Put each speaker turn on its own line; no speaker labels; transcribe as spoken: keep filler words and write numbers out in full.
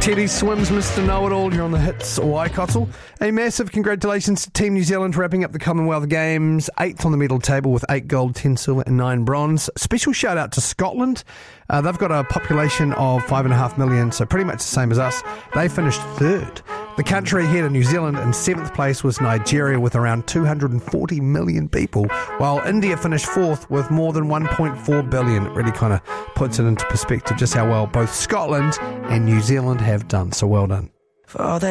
Teddy Swims, Mister Know-It-All, you're on the hits Waikato. A massive congratulations to Team New Zealand wrapping up the Commonwealth Games, eighth on the medal table with eight gold, ten silver and nine bronze. Special shout out to Scotland. Uh, they've got a population of five and a half million, so pretty much the same as us. They finished third. The country ahead of New Zealand in seventh place was Nigeria with around two hundred forty million people, while India finished fourth with more than one point four billion. It really kind of puts it into perspective just how well both Scotland and New Zealand have done. So well done.
For all that